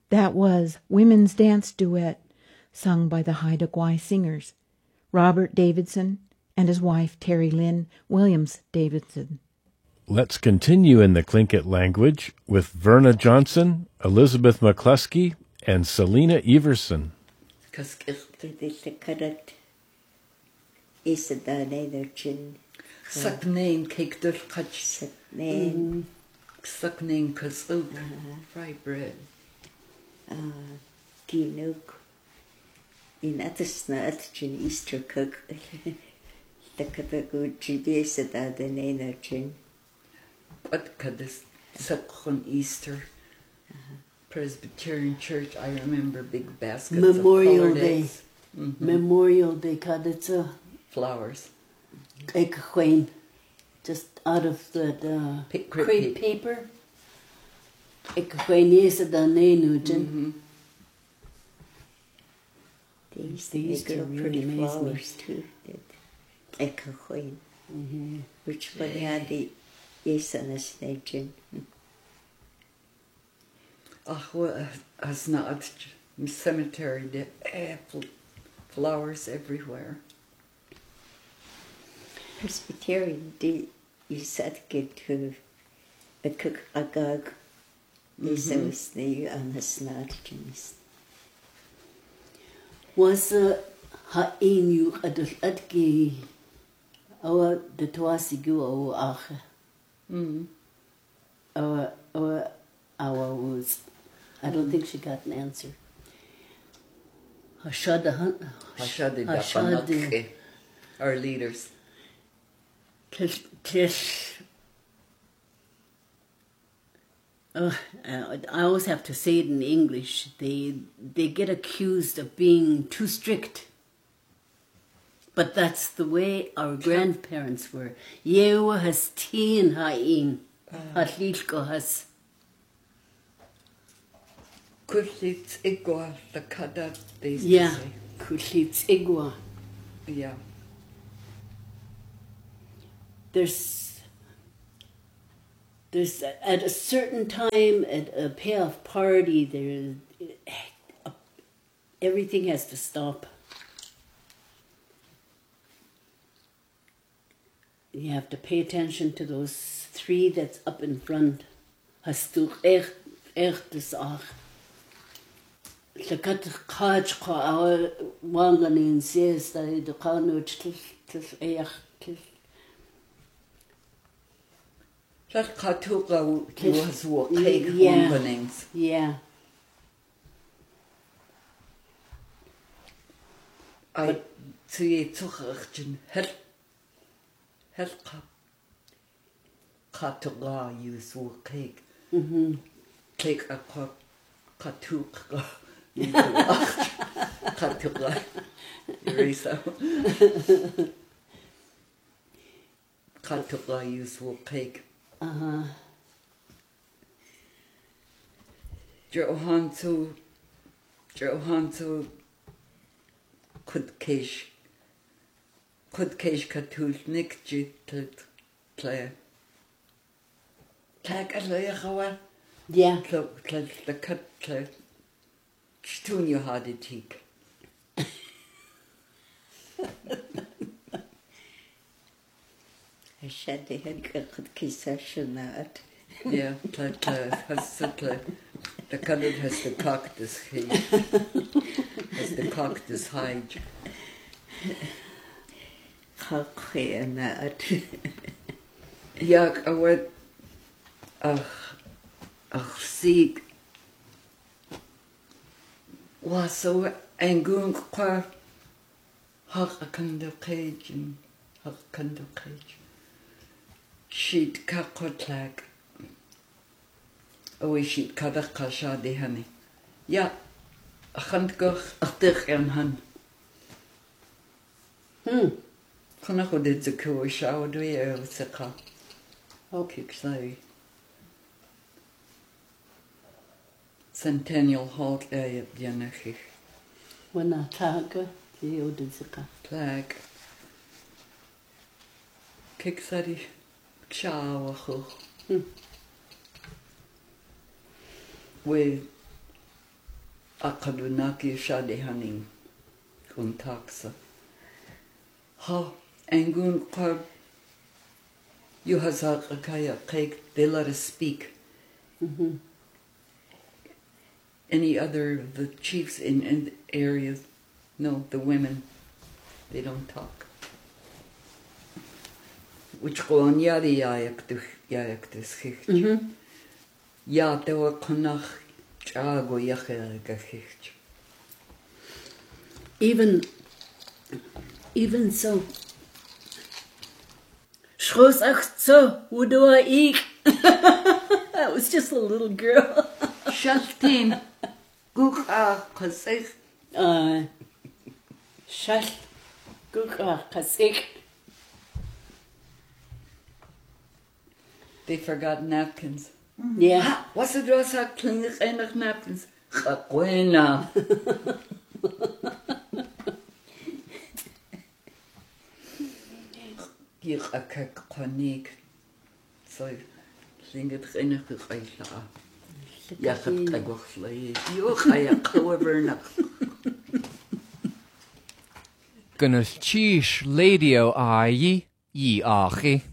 That was Women's Dance Duet, sung by the Haida Gwaii Singers, Robert Davidson and his wife Terry Lynn Williams Davidson. Let's continue in the Tlingit language with Verna Johnson, Elizabeth McCluskey, and Selena Everson. Saknain cake dulcach. Saknain kasuk. Fry bread. Ginuk. In atasna atchin Easter cook. The katagu jibesa da the nainachin. What kadis sakon Easter. Presbyterian Church, I remember big baskets Memorial of Day. Memorial Day kaditsa. Flowers. Ekquain. Just out of the crepe paper. Ekquain is the name. These are pretty flowers too. Ekahoin. Which one had the Yesanas Nation? As not cemetery, flowers everywhere. Presbyterian, you said get to the cook agag. Yesanas the Anasnatchins. Was ha'in you adul adki awa the tuasigu o ache. Awa was. I don't think she got an answer. Hashada our leaders. I always have to say it in English. They get accused of being too strict. But that's the way our grandparents were. Yewa has teen ha'in. Hatlilko has. Kutlitz igwa the kada they say. Yeah, kutlitz igwa. Yeah. There's at a certain time at a payoff party everything has to stop. You have to pay attention to those three that's up in front. Hast du echt das auch. Lakat khaj kha wanganin says that the kanu tis echt. That katuka was what cake openings. Yeah. I see tuchchen her katuka use what cake. Cake a katuka. Katuka. Erase katuka use what cake. Johansu kudkesh katulnik jitlet play. Tag a layawa. Yeah. The cut stun you had it teak. I said they had could kiss at. Yeah, has the colour has the cactus head. Has the cactus hide. Cocky and that. Yeah, I went sieg was so angun qua har a kind of cage and har kind of cage. She'd kakotlag. Oh, she'd kadakasha de honey. Yeah, a hand go a dich and hun. Kanako did the cool shower do you the car? Okay, sorry. Centennial Hall area of Yanaki. When I tag the Odizaka. Plag. Kicksadi. Kshawahu. With Akadunaki shadi haning kuntaksa. Ha engun kwa you hazak akaya cake they let us speak. Mm-hmm. Any other of the chiefs in the areas, no, the women, they don't talk. Which go on yadi yayak this hicht. Mm-hmm. Ja, te wa konach chago yache gahicht. Even so. Schroes ach so, wo do I I was just a little girl. Shaltin, gukha kasich. Shal, guka, kasik. They forgot napkins. Yeah. Ha, was it was a klinig enig napkins? Chakwena. Hier a kek konig. So, sing het enig gegeisla. Ja, het kagwach vlees. Jo, ga je klovernak. Gynnes chish ladio a yi achi.